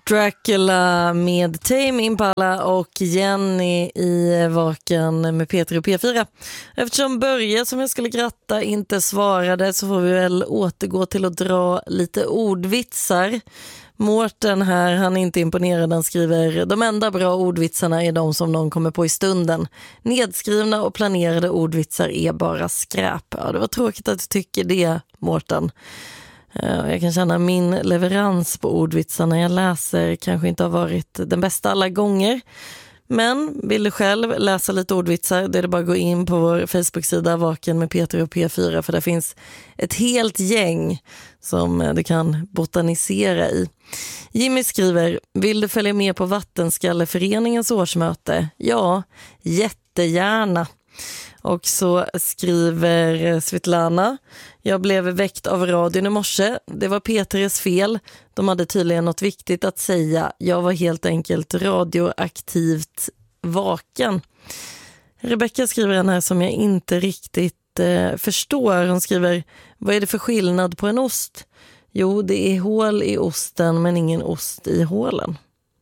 Dracula med Tame Impala och Jenny i Vaken med Peter och P4. Eftersom Börje som jag skulle gratta inte svarade så får vi väl återgå till att dra lite ordvitsar. Mårten här, han är inte imponerad. Han skriver: de enda bra ordvitsarna är de som någon kommer på i stunden. Nedskrivna och planerade ordvitsar är bara skräp. Ja, det var tråkigt att du tycker det, Mårten. Jag kan känna min leverans på ordvitsar när jag läser kanske inte har varit den bästa alla gånger. Men vill du själv läsa lite ordvitsar, då är det bara att gå in på vår Facebook-sida Vaken med Peter och P4, för det finns ett helt gäng som du kan botanisera i. Jimmy skriver: vill du följa med på Vattenskalleföreningens årsmöte? Ja, jättegärna. Och så skriver Svetlana: jag blev väckt av radion i morse. Det var Peters fel. De hade tydligen något viktigt att säga. Jag var helt enkelt radioaktivt vaken. Rebecca skriver en här som jag inte riktigt förstår. Hon skriver: vad är det för skillnad på en ost? Jo, det är hål i osten men ingen ost i hålen.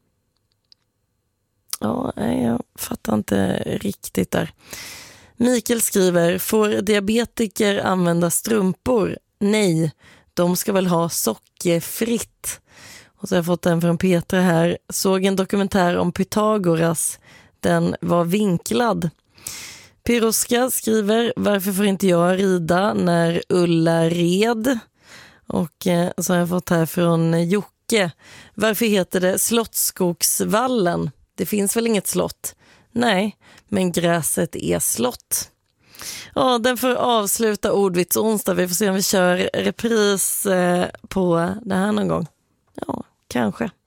Ja, jag fattar inte riktigt där. Mikael skriver: får diabetiker använda strumpor? Nej, de ska väl ha sockerfritt. Och så har jag fått en från Petra här. Såg en dokumentär om Pythagoras. Den var vinklad. Piroska skriver: varför får inte jag rida när Ulla red? Och så har jag fått här från Jocke: varför heter det Slottsskogsvallen? Det finns väl inget slott? Nej, men gräset är slott. Ja, den får avsluta ordvits onsdag. Vi får se om vi kör repris på det här någon gång. Ja, kanske.